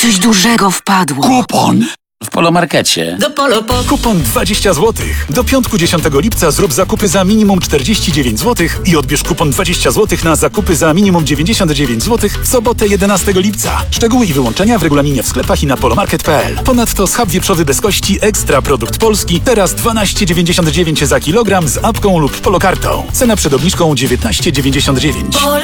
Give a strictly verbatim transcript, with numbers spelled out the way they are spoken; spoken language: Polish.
coś dużego wpadło. Kupon! W Polomarkecie. Do Polo po... Kupon dwadzieścia złotych. Do piątku dziesiątego lipca zrób zakupy za minimum czterdzieści dziewięć złotych i odbierz kupon dwadzieścia złotych na zakupy za minimum dziewięćdziesiąt dziewięć złotych w sobotę jedenastego lipca. Szczegóły i wyłączenia w regulaminie w sklepach i na polomarket kropka p l. Ponadto schab wieprzowy bez kości Ekstra Produkt Polski teraz dwanaście dziewięćdziesiąt dziewięć za kilogram z apką lub polokartą. Cena przed obniżką dziewiętnaście dziewięćdziesiąt dziewięć.